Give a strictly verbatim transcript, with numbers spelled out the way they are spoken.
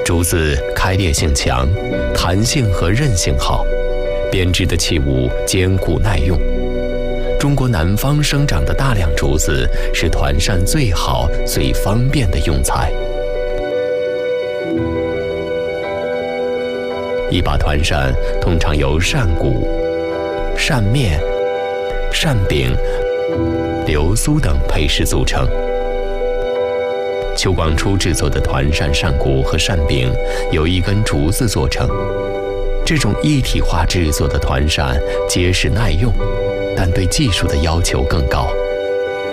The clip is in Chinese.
竹子开裂性强，弹性和韧性好，编织的器物坚固耐用。中国南方生长的大量竹子是团扇最好、最方便的用材。一把团扇通常由扇骨、扇面、扇柄、流苏等配饰组成。邱广初制作的团扇扇骨和扇柄由一根竹子做成。这种一体化制作的团扇结实耐用，但对技术的要求更高。